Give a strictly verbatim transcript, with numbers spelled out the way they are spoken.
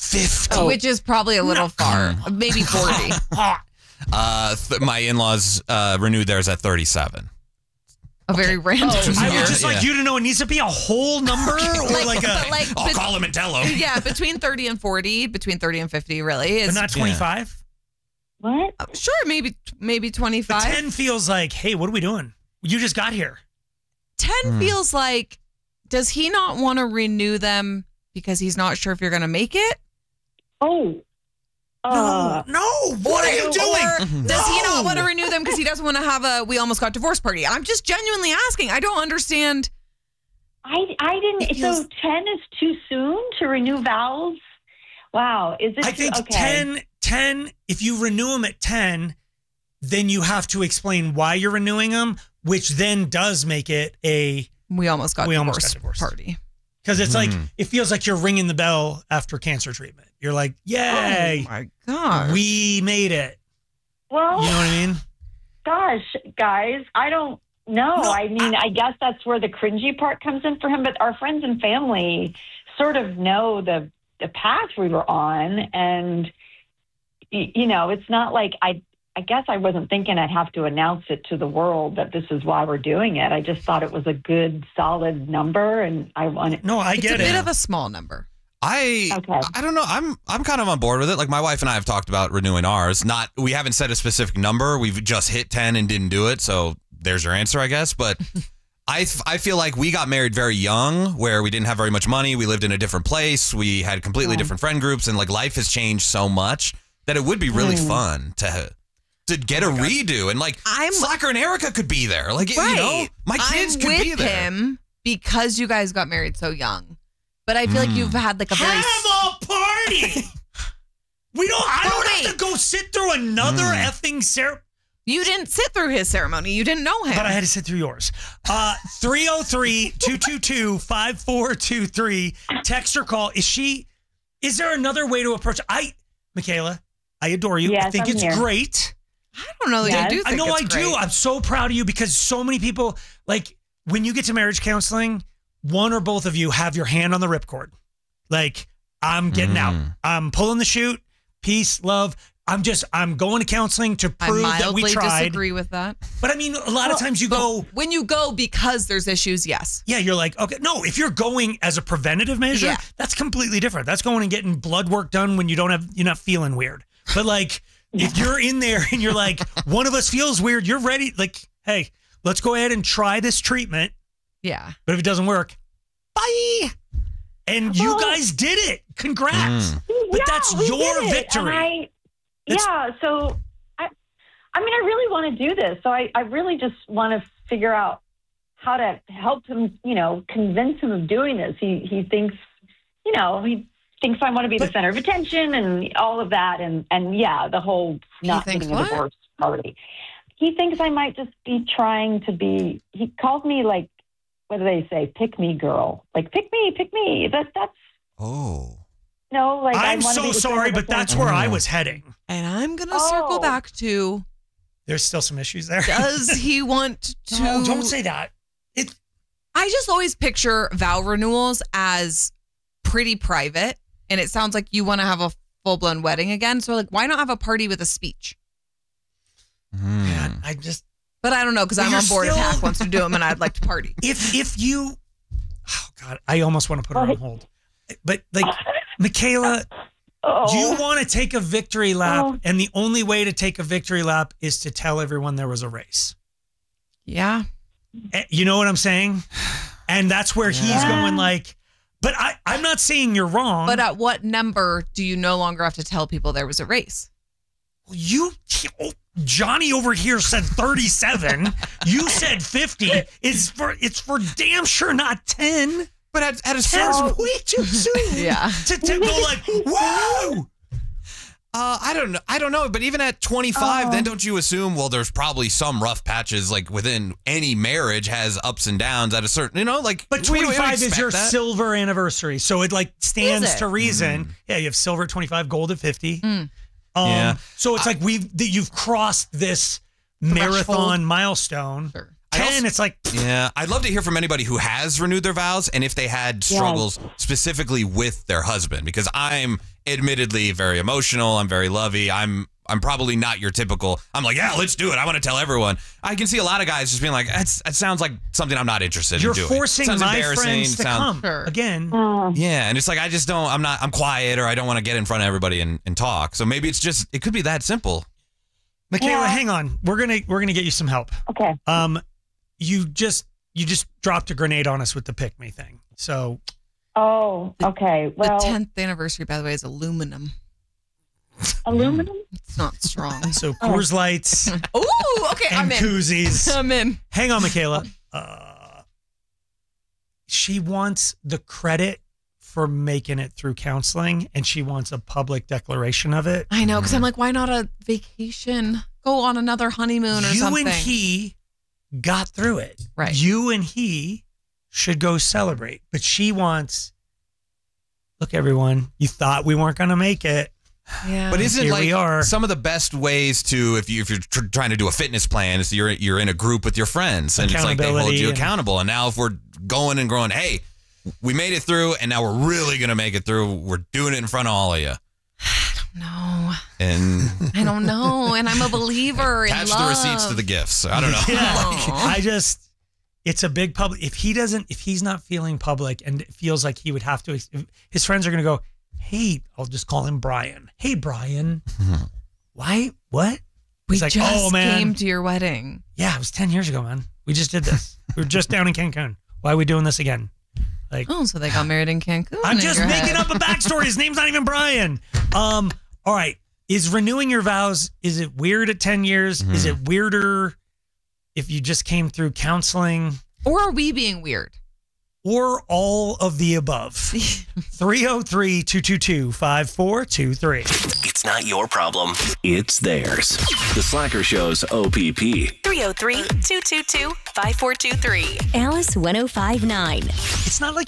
fifty. Oh. Which is probably a little far. Maybe forty. uh, th- my in-laws uh, renewed theirs at thirty-seven. A very random oh, I would just yeah. like you to know it needs to be a whole number or like, like a. like, I'll but, call him and tell him. Yeah, between thirty and forty, between thirty and fifty, really. Is, But not twenty-five? What? Uh, sure, maybe maybe But twenty-five. ten feels like, hey, what are we doing? You just got here. ten Mm. feels like, does he not want to renew them because he's not sure if you're going to make it? Oh. Uh, no, no. What are you doing? Or Mm-hmm. does he not No. want to renew them because he doesn't want to have a we almost got divorced party? I'm just genuinely asking. I don't understand. I, I didn't. It feels- So ten is too soon to renew vows? Wow. Is it I too, think okay. ten, ten, if you renew them at ten, then you have to explain why you're renewing them, which then does make it a, We almost got We divorced almost got divorced. party. because it's like, Mm. it feels like you're ringing the bell after cancer treatment. You're like, yay, Oh my god, we made it. Well, You know what I mean? gosh, guys, I don't know. No, I mean, I, I guess that's where the cringy part comes in for him. But our friends and family sort of know the the path we were on, and y- you know, it's not like I. I guess I wasn't thinking I'd have to announce it to the world that this is why we're doing it. I just thought it was a good, solid number, and I wanted. No, I it's get a it. bit of a small number. I Okay. I don't know. I'm I'm kind of on board with it. Like my wife and I have talked about renewing ours. Not we haven't set a specific number. We've just hit ten and didn't do it. So there's your answer, I guess. But I I feel like we got married very young, where we didn't have very much money. We lived in a different place. We had completely Yeah. different friend groups, and like life has changed so much that it would be really Mm. fun to to get a redo. And like I'm- Slacker and Erica could be there. Like Right. you know, my kids I'm could with be there. him because you guys got married so young. But I feel like Mm. you've had like a very Have a party. We don't. I But don't wait. have to go sit through another Mm. effing ceremony. you didn't sit through his ceremony. You didn't know him. But I had to sit through yours. Uh, three oh three, two two two, five four two three. Text or call. Is she, is there another way to approach? I, Michaela, I adore you. I Yes, think I'm it's here. great. I don't know that Yes. I do I think know it's I do. great. I'm so proud of you because so many people, like when you get to marriage counseling, one or both of you have your hand on the ripcord. Like, I'm getting out. Mm. I'm pulling the chute. Peace, love. I'm just, I'm going to counseling to I prove that we mildly tried. disagree with that. But I mean, a lot of times you go, When you go because there's issues, yes. yeah, you're like, okay, no, if you're going as a preventative measure, Yeah. that's completely different. That's going and getting blood work done when you don't have, you're not feeling weird. But like, if you're in there and you're like, one of us feels weird, you're ready. Like, hey, let's go ahead and try this treatment. Yeah. But if it doesn't work, bye. And you Well- guys did it. Congrats. Mm. But Yeah, that's we your did it. victory. And I, It's- yeah, so I, I mean, I really want to do this. So I, I really just want to figure out how to help him, you know, convince him of doing this. He he thinks, you know, he thinks I want to be the But- center of attention and all of that, and and yeah, the whole He not thinks getting a what? divorce party. He thinks I might just be trying to be. He calls me like, what do they say? Pick me girl. Like pick me, pick me. That that's Oh. no. Like I I'm wanna so be the center sorry, of the but that's family. where I was heading. And I'm going to circle Oh. back to, There's still some issues there. does he want to... No, don't say that. It. I just always picture vow renewals as pretty private. And it sounds like you want to have a full-blown wedding again. So like, why not have a party with a speech? Hmm. Man, I just. But I don't know, because But I'm you're on board if still- Hack wants to do them and I'd like to party. If if you, oh God, I almost want to put her on hold. But like, Michaela, Oh. you want to take a victory lap, Oh. and the only way to take a victory lap is to tell everyone there was a race. Yeah. Eh, You know what I'm saying? And that's where he's Yeah. going like, but I, I'm not saying you're wrong. But at what number do you no longer have to tell people there was a race? you, oh, Johnny over here said thirty-seven. You said fifty. It's for it's for damn sure not ten. But at, at a Ten's certain way too soon. Yeah. To, to go like, whoa. Uh, I don't know. I don't know. But even at twenty-five, Oh. then don't you assume? Well, there's probably some rough patches. Like within any marriage, has ups and downs at a certain. You know, like But we would twenty-five is expect your that. silver anniversary, so it like stands Is it? to reason. Yeah, you have silver at twenty-five, gold at fifty. Mm. Um, Yeah. So it's like we've that you've crossed this marathon milestone. Sure. I Ten again, it's like, Yeah, I'd love to hear from anybody who has renewed their vows and if they had struggles specifically with their husband, because I'm admittedly very emotional. I'm very lovey. I'm I'm probably not your typical, I'm like, yeah, let's do it. I want to tell everyone. I can see a lot of guys just being like, That's, that sounds like something I'm not interested you're in doing. forcing Sounds my embarrassing, friends to sound- come. Sure. Again, Oh. Yeah, and it's like, I just don't, I'm not, I'm quiet, or I don't want to get in front of everybody and, and talk. So maybe it's just, it could be that simple. Michaela, Yeah. hang on. We're gonna we're gonna get you some help. Okay. Um, you just you just dropped a grenade on us with the pick me thing. So Oh, okay. Well, the tenth anniversary, by the way, is aluminum. aluminum? It's not strong. so Coors Lights Ooh, okay, I'm and in. koozies. I'm in. Hang on, Michaela. Uh, she wants the credit for making it through counseling, and she wants a public declaration of it. I know, because I'm like, why not a vacation? Go on another honeymoon or you something. and he got through it. Right. You and he should go celebrate. But she wants, look, everyone, you thought we weren't going to make it. Yeah. But isn't Here like we are. some of the best ways to, if you if you're tr- trying to do a fitness plan, is you're you're in a group with your friends, and it's like they hold Accountability you and- accountable. And now if we're going and growing, hey, we made it through, and now we're really gonna make it through. We're doing it in front of all of you, no, and I don't know. And I'm a believer in attach love. the receipts to the gifts. I don't know. Yeah. Aw. I just, it's a big public. If he doesn't, if he's not feeling public and it feels like he would have to, if his friends are going to go, hey, I'll just call him Brian. Hey, Brian. Why? What? We He's like, just oh, man. came to your wedding. Yeah, it was ten years ago, man. We just did this. We were just down in Cancun. Why are we doing this again? Like, Oh, so they got married in Cancun. I'm in just your making head. up a backstory. His name's not even Brian. Um, all right. Is renewing your vows, is it weird at ten years? Is it weirder if you just came through counseling? Or are we being weird? Or all of the above? three oh three, two two two, five four two three. It's not your problem. It's theirs. The Slacker Show's O P P. three oh three, two two two, five four two three. Alice ten fifty-nine. It's not like